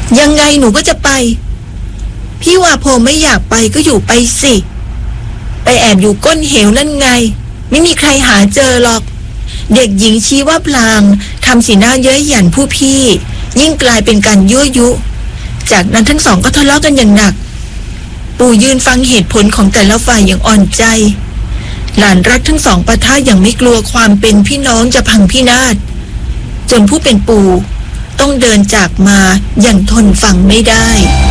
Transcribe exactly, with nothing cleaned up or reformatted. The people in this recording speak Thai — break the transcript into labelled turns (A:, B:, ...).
A: ยังไงหนูก็จะไปพี่วาโพไม่อยากไปก็อยู่ไปสิไปแอบอยู่ก้นเหวนั่นไงไม่มีใครหาเจอหรอกเด็กหญิงชี้ว่าพลางทำสีหน้าเย้ยหยันผู้พี่ยิ่งกลายเป็นการยั่วยุจากนั้นทั้งสองก็ทะเลาะกันอย่างหนักปู่ยืนฟังเหตุผลของแต่ละฝ่ายอย่างอ่อนใจหลานรักทั้งสองปะทะอย่างไม่กลัวความเป็นพี่น้องจะพังพินาศจนผู้เป็นปู่ต้องเดินจากมาอย่างทนฟังไม่ได้